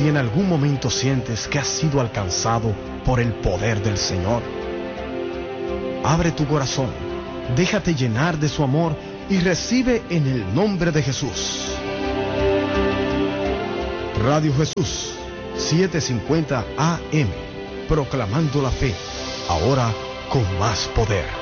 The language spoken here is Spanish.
Si en algún momento sientes que has sido alcanzado por el poder del Señor, abre tu corazón, déjate llenar de su amor y recibe en el nombre de Jesús. Radio Jesús, 750 AM, proclamando la fe, ahora con más poder.